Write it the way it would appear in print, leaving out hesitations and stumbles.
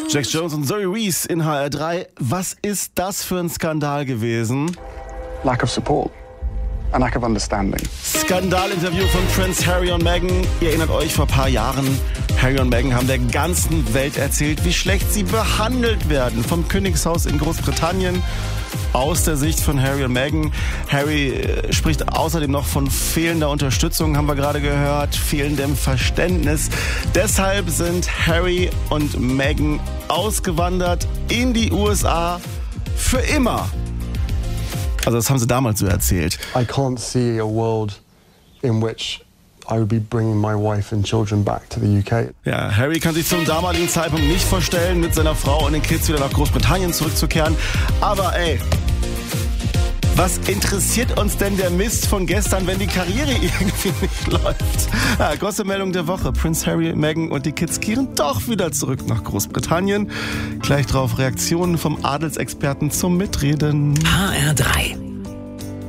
Jax Jones und Zoe Reese in HR3. Was ist das für ein Skandal gewesen? Lack of support. A lack of understanding. Skandalinterview von Prince Harry und Meghan. Ihr erinnert euch, vor ein paar Jahren, Harry und Meghan haben der ganzen Welt erzählt, wie schlecht sie behandelt werden vom Königshaus in Großbritannien. Aus der Sicht von Harry und Meghan. Harry spricht außerdem noch von fehlender Unterstützung, haben wir gerade gehört, fehlendem Verständnis. Deshalb sind Harry und Meghan ausgewandert in die USA für immer. Also das haben sie damals so erzählt. I can't see a world in which I would be bringing my wife and children back to the UK. Ja, Harry kann sich zum damaligen Zeitpunkt nicht vorstellen, mit seiner Frau und den Kids wieder nach Großbritannien zurückzukehren. Aber was interessiert uns denn der Mist von gestern, wenn die Karriere irgendwie nicht läuft? Ja, große Meldung der Woche. Prince Harry, Meghan und die Kids kehren doch wieder zurück nach Großbritannien. Gleich drauf Reaktionen vom Adelsexperten zum Mitreden. HR3